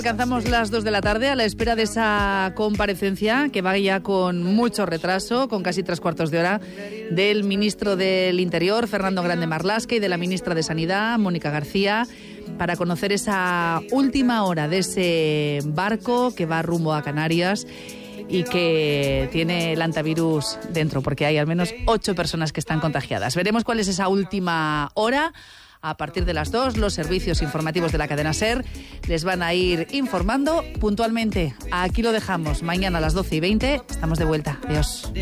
Alcanzamos las 2 de la tarde a la espera de esa comparecencia que va ya con mucho retraso, con casi 3/4 de hora, del ministro del Interior, Fernando Grande Marlaska, y de la ministra de Sanidad, Mónica García, para conocer esa última hora de ese barco que va rumbo a Canarias y que tiene el antivirus dentro, porque hay al menos 8 personas que están contagiadas. Veremos cuál es esa última hora. A partir de las 2, los servicios informativos de la cadena SER les van a ir informando puntualmente. Aquí lo dejamos. Mañana a las 12:20 estamos de vuelta. Adiós.